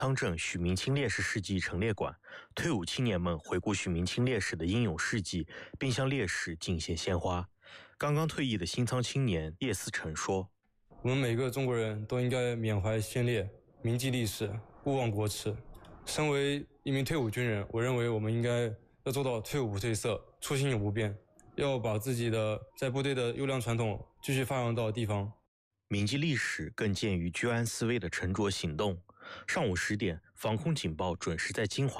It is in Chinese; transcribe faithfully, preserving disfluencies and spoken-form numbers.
汤镇许明清烈士事迹陈列馆，退伍青年们回顾许明清烈士的英勇事迹，并向烈士敬献鲜花。刚刚退役的新仓青年叶思成说：“ 我们每个中国人都应该缅怀先烈，铭记历史，勿忘国耻。身为一名退伍军人，我认为我们应该要做到退伍不褪色，初心永不变，要把自己的在部队的优良传统继续发扬到地方。” 铭记历史更见于居安思危的沉着行动。上午十点，防空警报准时在金华